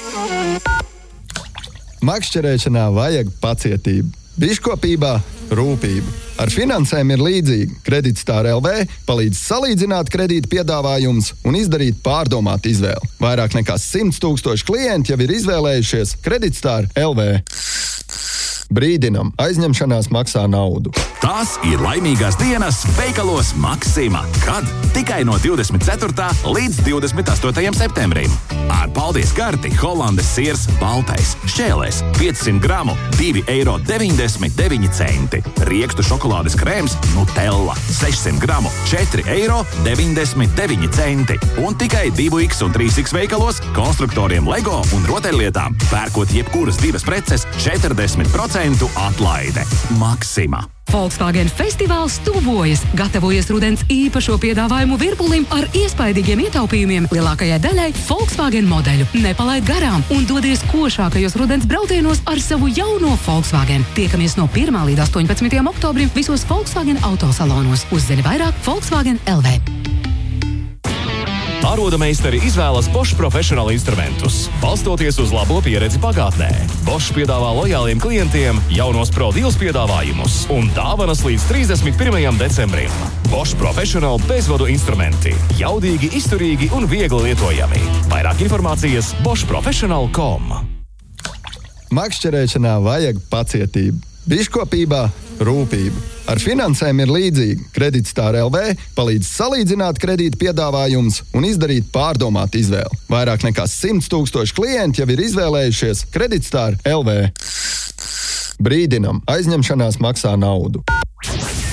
Makšķerēšanā vajag pacietību, biškopībā rūpību. Ar finansēm ir līdzīgi. Kreditstāra LV palīdz salīdzināt kredīta piedāvājumus un izdarīt pārdomātu izvēli. Vairāk nekā 100 000 klienti jau ir izvēlējušies Kreditstāra LV. Brīdinam, aizņemšanās maksā naudu. Tās ir laimīgās dienas veikalos Maksima, kad tikai no 24. līdz 28. septembrim. Ar paldies karti Holandes siers baltais, šķēlēs 500 gramu 2,99 €. Riekstu šokolādes krēms Nutella 600 gramu 4,99 €. Un tikai 2X un 3X veikalos konstruktoriem Lego un rotaļlietām pērkot jebkuras divas preces 40% atlaide. Maksima. Volkswagen festivāls tuvojas. Gatavojas rudens īpašo piedāvājumu virpulim ar iespaidīgiem ietaupījumiem lielākajai daļai Volkswagen modeļu. Nepalaid garām un dodies košākajos rudens braucienos ar savu jauno Volkswagen. Tiekamies no 1. līdz 18. oktobrim visos Volkswagen autosalonos. Uzzini vairāk Volkswagen LV. Arodameistari izvēlas Bosch Professional instrumentus, balstoties uz labo pieredzi pagātnē. Bosch piedāvā lojāliem klientiem jaunos Pro Deals piedāvājumus un dāvanas līdz 31. decembrim. Bosch Professional bezvadu instrumenti. Jaudīgi, izturīgi un viegli lietojami. Vairāk informācijas boschprofessional.com. Makšķerēšanā vajag pacietību, biškopībā rūpību. Ar finansēm ir līdzīgi. Kreditstāra LV palīdz salīdzināt kredīta piedāvājumus un izdarīt pārdomātu izvēli. Vairāk nekā 100 000 klienti jau ir izvēlējušies Kreditstāra LV. Brīdinam, aizņemšanās maksā naudu.